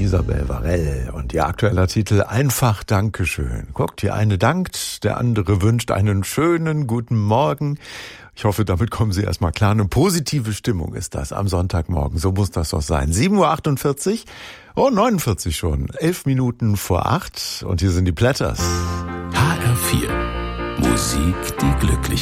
Isabel Varell und ihr aktueller Titel Einfach Dankeschön. Guckt, die eine dankt, der andere wünscht einen schönen guten Morgen. Ich hoffe, damit kommen Sie erstmal klar. Eine positive Stimmung ist das am Sonntagmorgen. So muss das doch sein. 7:48 Uhr, 49 schon. 11 Minuten vor 8 und hier sind die Platters. HR4. Musik, die glücklich